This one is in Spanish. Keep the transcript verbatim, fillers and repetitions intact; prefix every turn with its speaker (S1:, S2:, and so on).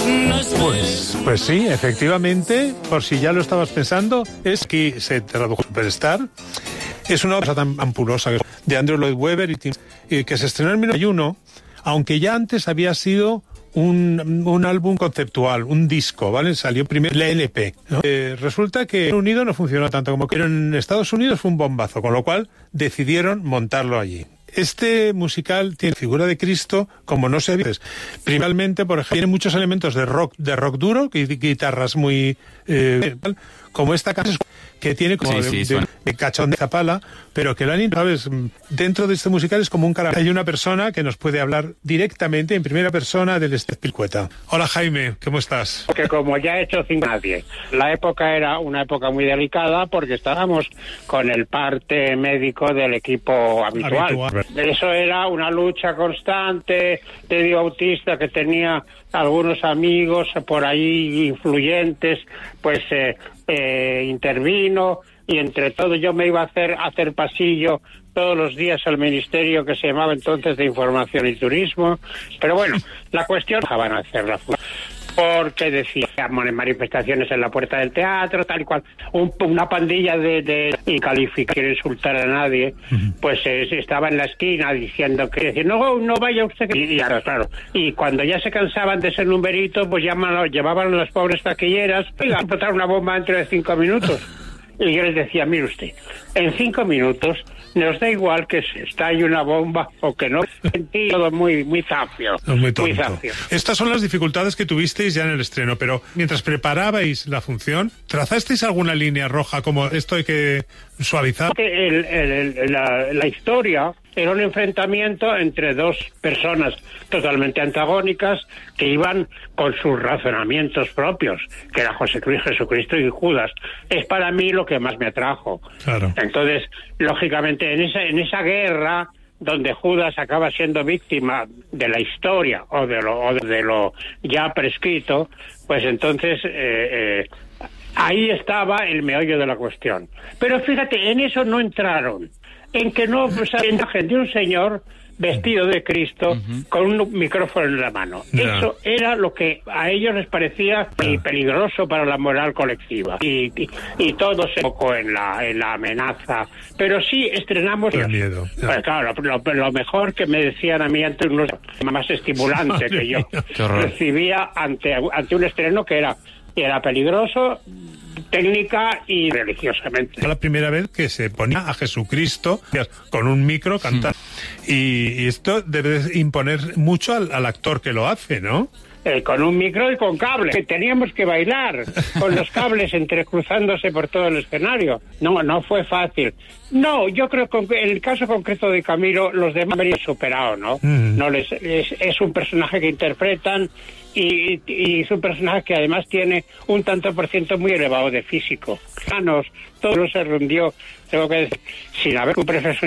S1: Pues, pues sí, efectivamente, por si ya lo estabas pensando, es que se tradujo Superstar. Es una obra tan ampulosa de Andrew Lloyd Webber y, y que se estrenó en mil novecientos noventa y uno, aunque ya antes había sido un, un álbum conceptual, un disco, ¿vale? Salió primero el L P, ¿no? Eh, resulta que en Reino Unido no funcionó tanto como que en Estados Unidos fue un bombazo, con lo cual decidieron montarlo allí. Este musical tiene figura de Cristo como no se ve. Principalmente, por ejemplo, tiene muchos elementos de rock, de rock duro, guitarras muy eh, como esta canción que tiene como sí, de, sí, de, de cachón de zapala, pero que lo han, ¿sabes? Dentro de este musical es como un carácter. Hay una persona que nos puede hablar directamente en primera persona del Espilcueta. Hola Jaime, ¿cómo estás?
S2: Que como ya he hecho cinco nadie. La época era una época muy delicada porque estábamos con el parte médico del equipo habitual. habitual. Eso era una lucha constante. Teddy Bautista, que tenía algunos amigos por ahí influyentes, pues eh, eh, intervino, y entre todo yo me iba a hacer a hacer pasillo todos los días al ministerio que se llamaba entonces de Información y Turismo. Pero bueno, la cuestión van a hacer la porque decía manifestaciones en la puerta del teatro, tal y cual, un, una pandilla de, de incalificados, quiere insultar a nadie, pues eh, estaba en la esquina diciendo que decía, no, no vaya usted, y, y claro, claro, y cuando ya se cansaban de ese numerito, pues llaman, llevaban a las pobres taquilleras, y a botar una bomba dentro de cinco minutos. Y yo les decía, mire usted, en cinco minutos nos da igual que se estalle una bomba o que no. Todo muy, muy zafio.
S1: No, muy tonto.
S2: Muy zafio.
S1: Estas son las dificultades que tuvisteis ya en el estreno, pero mientras preparabais la función, ¿trazasteis alguna línea roja como esto hay que suavizar?
S2: El, el, el, la, la historia era un enfrentamiento entre dos personas totalmente antagónicas que iban con sus razonamientos propios, que era José Cristo, Jesucristo y Judas. Es para mí lo que más me atrajo.
S1: Claro.
S2: Entonces, lógicamente, en esa, en esa guerra donde Judas acaba siendo víctima de la historia o de lo, o de lo ya prescrito, pues entonces eh, eh, ahí estaba el meollo de la cuestión. Pero fíjate, en eso no entraron, en que no, o sea, la imagen de un señor vestido de Cristo, uh-huh, con un micrófono en la mano. No. Eso era lo que a ellos les parecía no. peligroso para la moral colectiva. Y, y, y todo se enfocó en la, en la amenaza. Pero sí estrenamos...
S1: El miedo. No.
S2: Pues claro, lo, lo mejor que me decían a mí antes, unos más estimulante que yo recibía ante, ante un estreno que era, era peligroso, técnica y religiosamente.
S1: Fue la primera vez que se ponía a Jesucristo con un micro cantando. Sí. Y, y esto debe imponer mucho al, al actor que lo hace, ¿no?
S2: Eh, con un micro y con cable. Teníamos que bailar con los cables entrecruzándose por todo el escenario. No, no fue fácil. No, yo creo que en el caso concreto de Camilo, los demás habrían superado, ¿no? Mm. No les, es, es un personaje que interpretan y, y es un personaje que además tiene un tanto por ciento muy elevado de físico. Manos, todo se rindió, tengo que decir, sin haber un profesor